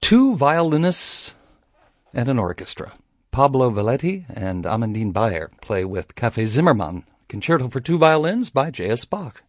two violinists and an orchestra. Pablo Valetti and Amandine Bayer play with Café Zimmermann, Concerto for Two Violins by J.S. Bach.